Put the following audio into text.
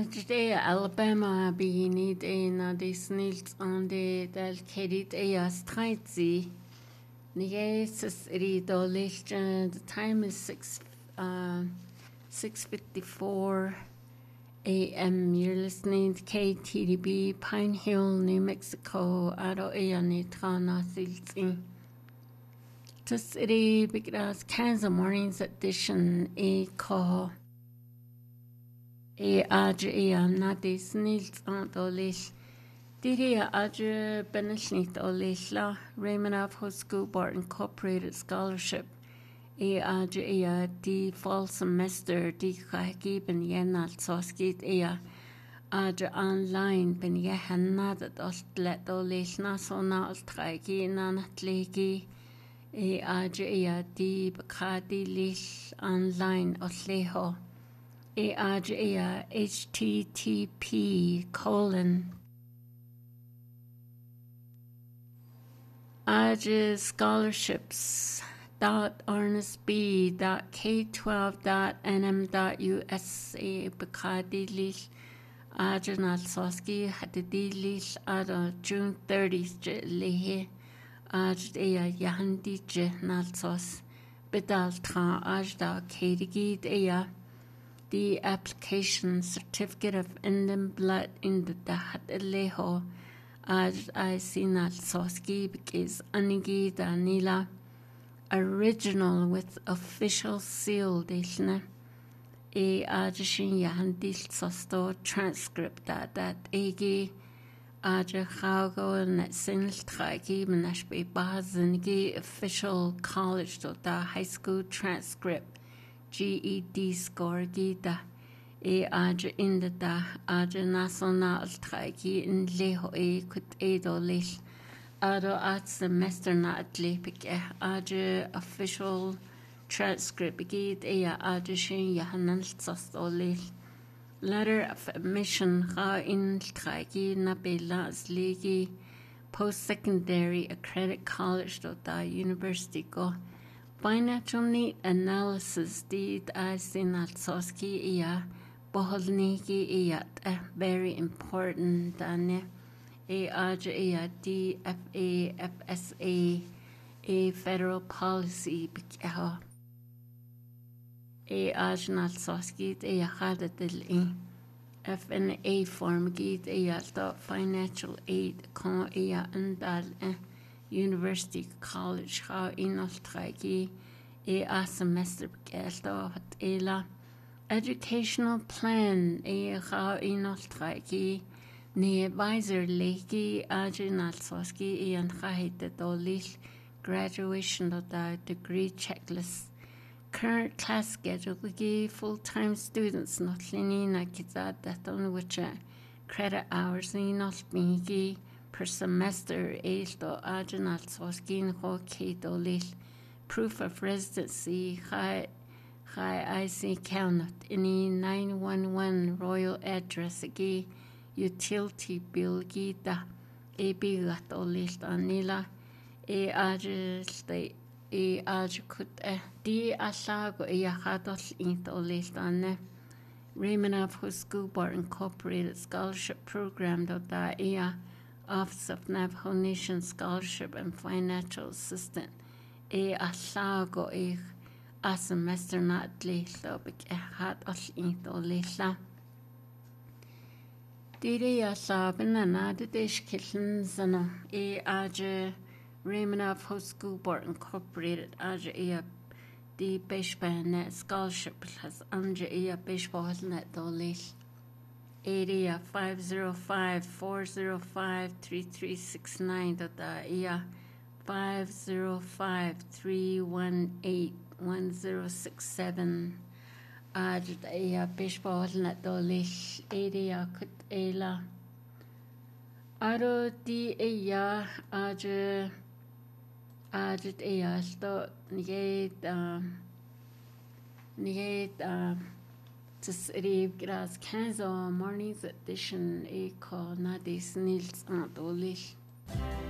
Today, Alabama beginning in the snails on the Delcated a streitzy. Neges the time is 6:54 a.m. You're listening to KTDB Pine Hill, New Mexico. Aro Nitra Silty. Just because Kansas Mornings edition a call. Nadi snilt Olish. Diria Adja Benishnit Olishla, Raymond of School Board Incorporated Scholarship. The fall semester, the Kaki Ben Yenal Soskit Adja online Ben Yehanna that Ostlet Olish Nasona Ostraki Nanatlegi. Adja the Bakadi Lish online Osleho. http://scholarships.ernestb.k12.nm.usa Bakadilish Ajanal Soski Hadidilish Ada June 30th Lehe Ajda Yahandije Nalsos Bidaltra Ajda Kadigid Ea. The application certificate of Indian blood in the Dahat Leho Aj I Sinal Soski because Anigi Danila original with official seal Dishna Ajashin Yahandil Sosto transcript that Egi Aja Hago and Sinil Tragi Menashbe Bazingi official college da high school transcript. GED score gita aja inda aja national tragi in leho kut edo lish ado at semester na atlepik aja official transcript git aja shin yahanan sasto lish letter of admission ha in tragi na belas legi post-secondary accredited college da university go Financial need analysis did I seen at Soski Boholniki very important than DFA a federal policy Ajnal Soski Hadatil FNA form git financial aid con andal University College ha inoltragi a semester geldo hat educational plan ha inoltragi ne advisor legi ajinal soski and hahite dolish graduation da degree checklist current class schedule full-time students not linina kizad that on which credit hours not being per semester do ajanal soskin ho keto lish proof of residency high IC count any 911 royal address agi utility bill gita gat lish anila ajste kut di asago hadol into lish anne Raymond of School Board Incorporated Scholarship Program da Office of Navajo Nation Scholarship and Financial Assistant asago a semester not lethal hat into lethal Didi asabin and added kittens and aja Raymond of School Board Incorporated aja the baseball net scholarship has anja baseball net dollars 505-405-3369 505-318-1067 baseball net dolish kut aro di sto Just Gras Kansas Mornings edition called Nadis Nils Antolish.